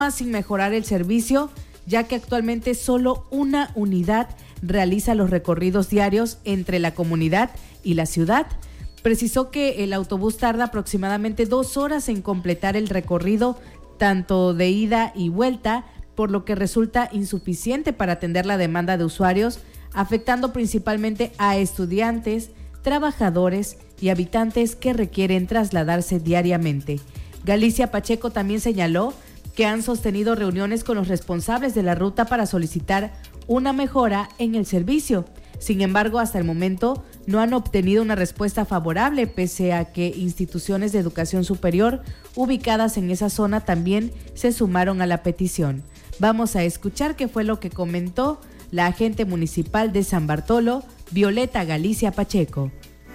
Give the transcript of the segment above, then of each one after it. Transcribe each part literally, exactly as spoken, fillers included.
sin mejorar el servicio, ya que actualmente solo una unidad realiza los recorridos diarios entre la comunidad y la ciudad. Precisó que el autobús tarda aproximadamente dos horas en completar el recorrido, tanto de ida y vuelta, por lo que resulta insuficiente para atender la demanda de usuarios, afectando principalmente a estudiantes, trabajadores y habitantes que requieren trasladarse diariamente. Galicia Pacheco también señaló que han sostenido reuniones con los responsables de la ruta para solicitar una mejora en el servicio. Sin embargo, hasta el momento no han obtenido una respuesta favorable, pese a que instituciones de educación superior ubicadas en esa zona también se sumaron a la petición. Vamos a escuchar qué fue lo que comentó la agente municipal de San Bartolo, Violeta Galicia Pacheco.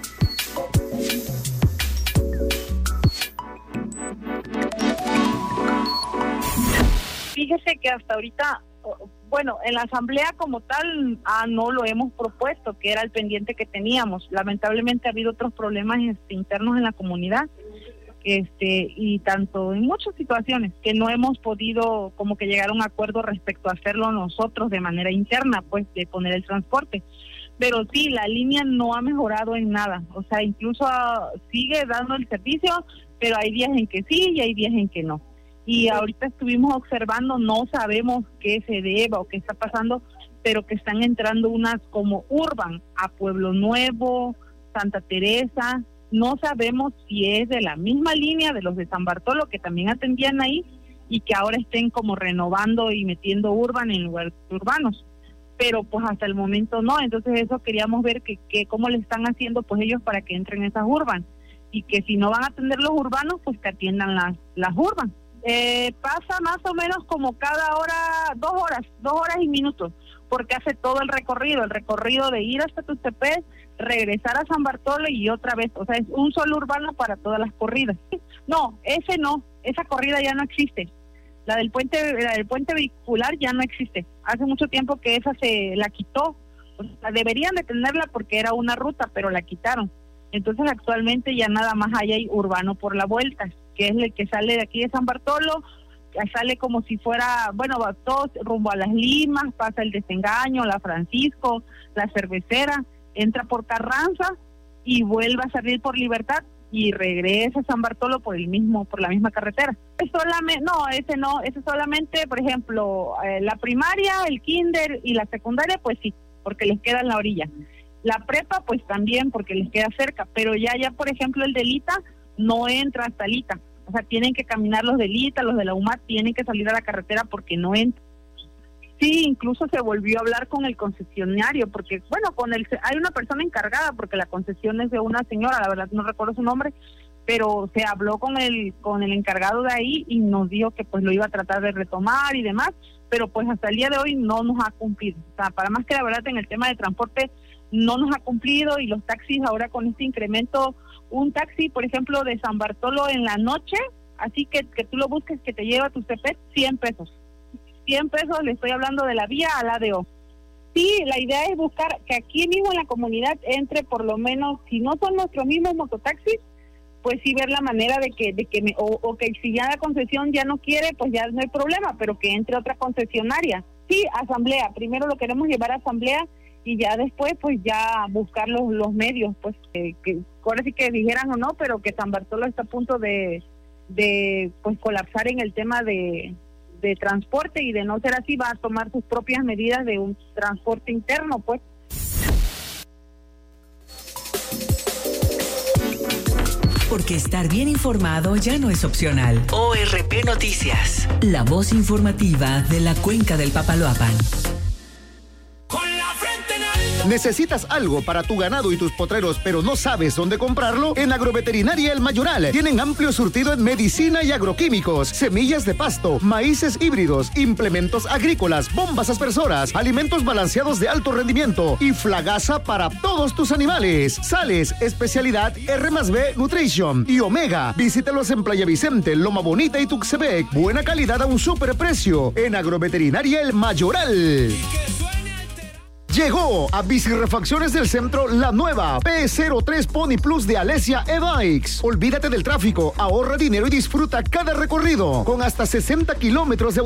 Fíjese que hasta ahorita, bueno, en la asamblea como tal, ah, no lo hemos propuesto, que era el pendiente que teníamos. Lamentablemente ha habido otros problemas este, internos en la comunidad, este, y tanto en muchas situaciones que no hemos podido como que llegar a un acuerdo respecto a hacerlo nosotros de manera interna, pues de poner el transporte. Pero sí, la línea no ha mejorado en nada, o sea, incluso uh, sigue dando el servicio, pero hay días en que sí y hay días en que no. Y ahorita estuvimos observando, no sabemos qué se deba o qué está pasando, pero que están entrando unas como Urban a Pueblo Nuevo, Santa Teresa. No sabemos si es de la misma línea de los de San Bartolo, que también atendían ahí, y que ahora estén como renovando y metiendo Urban en lugares urbanos. Pero pues hasta el momento no, entonces eso queríamos ver que, que cómo le están haciendo pues ellos para que entren esas Urban, y que si no van a atender los urbanos, pues que atiendan las, las Urban. Eh, pasa más o menos como cada hora, dos horas, dos horas y minutos, porque hace todo el recorrido, el recorrido de ir hasta Tuxtepec, regresar a San Bartolo y otra vez, o sea, es un solo urbano para todas las corridas. No, ese no, esa corrida ya no existe. La del puente, la del puente vehicular ya no existe. Hace mucho tiempo que esa se la quitó. O sea, deberían de tenerla porque era una ruta, pero la quitaron. Entonces actualmente ya nada más hay, hay urbano por la vuelta, que es el que sale de aquí de San Bartolo, sale como si fuera, bueno, va todo rumbo a Las Limas, pasa el Desengaño, la Francisco, la Cervecera, entra por Carranza y vuelve a salir por Libertad y regresa a San Bartolo por el mismo, por la misma carretera. Es solamente, no, ese no, ese solamente, por ejemplo, eh, la primaria, el kinder y la secundaria, pues sí, porque les queda en la orilla. La prepa, pues también, porque les queda cerca, pero ya, ya, por ejemplo, el Delita no entra hasta Lita. O sea, tienen que caminar los de Lita, los de la U M A T, tienen que salir a la carretera porque no entran. Sí, incluso se volvió a hablar con el concesionario, porque, bueno, con el hay una persona encargada, porque la concesión es de una señora, la verdad no recuerdo su nombre, pero se habló con el con el encargado de ahí y nos dijo que pues lo iba a tratar de retomar y demás, pero pues hasta el día de hoy no nos ha cumplido. O sea, para más que la verdad en el tema de transporte no nos ha cumplido, y los taxis ahora con este incremento, un taxi, por ejemplo, de San Bartolo en la noche, así que, que tú lo busques, que te lleva a Tuxtepec, cien pesos. cien pesos, le estoy hablando de la vía al A D O. Sí, la idea es buscar que aquí mismo en la comunidad entre por lo menos, si no son nuestros mismos mototaxis, pues sí ver la manera de que, de que me, o, o que si ya la concesión ya no quiere, pues ya no hay problema, pero que entre otra concesionaria. Sí, asamblea, primero lo queremos llevar a asamblea y ya después pues ya buscar los, los medios, pues eh, que ahora sí que dijeran o no, pero que San Bartolo está a punto de, de pues colapsar en el tema de, de transporte, y de no ser así va a tomar sus propias medidas de un transporte interno, pues. Porque estar bien informado ya no es opcional. O R P Noticias, la voz informativa de la Cuenca del Papaloapan. ¿Necesitas algo para tu ganado y tus potreros, pero no sabes dónde comprarlo? En Agroveterinaria El Mayoral tienen amplio surtido en medicina y agroquímicos, semillas de pasto, maíces híbridos, implementos agrícolas, bombas aspersoras, alimentos balanceados de alto rendimiento y flagaza para todos tus animales. Sales, especialidad R más B Nutrition y Omega. Visítalos en Playa Vicente, Loma Bonita y Tuxtepec. Buena calidad a un superprecio en Agroveterinaria El Mayoral. Llegó a Bicirefacciones del Centro la nueva P cero tres Pony Plus de Alesia e-Bikes. Olvídate del tráfico, ahorra dinero y disfruta cada recorrido con hasta sesenta kilómetros de